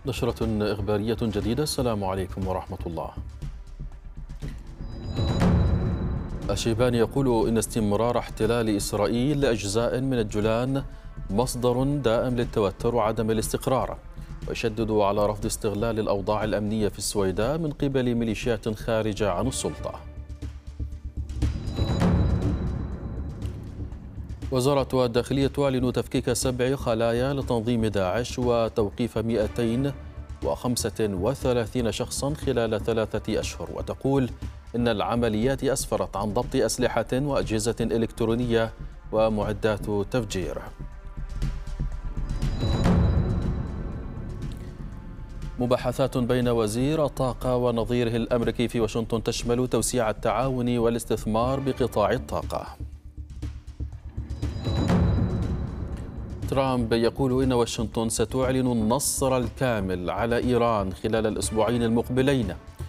نشرة إخبارية جديدة. السلام عليكم ورحمة الله. الشيباني يقول إن استمرار احتلال إسرائيل لأجزاء من الجولان مصدر دائم للتوتر وعدم الاستقرار، ويشدد على رفض استغلال الأوضاع الأمنية في السويداء من قبل ميليشيات خارجة عن السلطة. وزارة الداخلية تعلن تفكيك 7 خلايا لتنظيم داعش وتوقيف 235 شخصا خلال 3 أشهر، وتقول إن العمليات أسفرت عن ضبط أسلحة وأجهزة إلكترونية ومعدات تفجير. مباحثات بين وزير الطاقة ونظيره الأمريكي في واشنطن تشمل توسيع التعاون والاستثمار بقطاع الطاقة. ترامب يقول إن واشنطن ستعلن النصر الكامل على إيران خلال الأسبوعين المقبلين،